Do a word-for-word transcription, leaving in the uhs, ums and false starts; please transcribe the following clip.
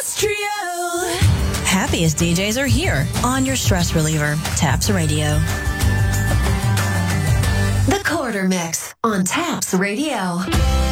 Dance Trio. Happiest D Js are here on your stress reliever, Taps Radio. The Quarter Mix on Taps Radio.